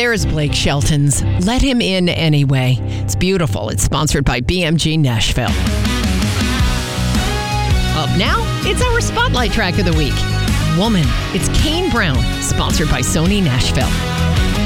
There's Blake Shelton's Let Him In Anyway. It's beautiful. It's sponsored by BMG Nashville. Up now, it's our Spotlight track of the week. Woman. It's Kane Brown, sponsored by Sony Nashville.